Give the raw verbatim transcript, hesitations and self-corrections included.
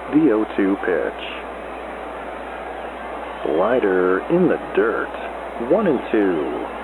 The oh two pitch. Slider in the dirt. One and two.